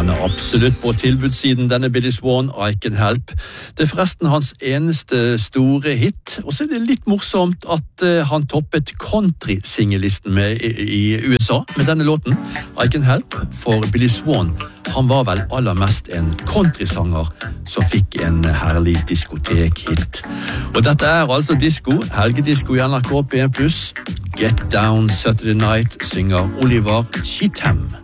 Han absolutt på tilbudssiden, denne Billy Swan, I Can Help. Det forresten hans eneste store hit, og så det litt morsomt at han toppet country-singellisten i USA med denne låten, I Can Help, for Billy Swan. Han var vel aller mest en countrysanger som fikk en herlig diskotek-hit. Og dette altså disco, helgedisco i NRK P1+. Get Down Saturday Night synger Oliver Cheatham.